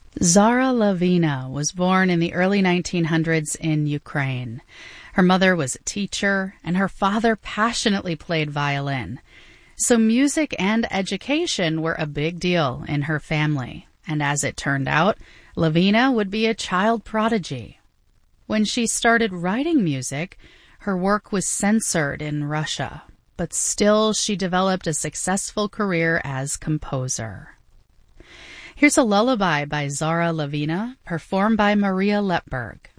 Zara Lavina was born in the early 1900s in Ukraine. Her mother was a teacher, and her father passionately played violin. So music and education were a big deal in her family. And as it turned out, Lavina would be a child prodigy. When she started writing music, her work was censored in Russia, but still she developed a successful career as composer. Here's a lullaby by Zara Lavina, performed by Maria Lepberg.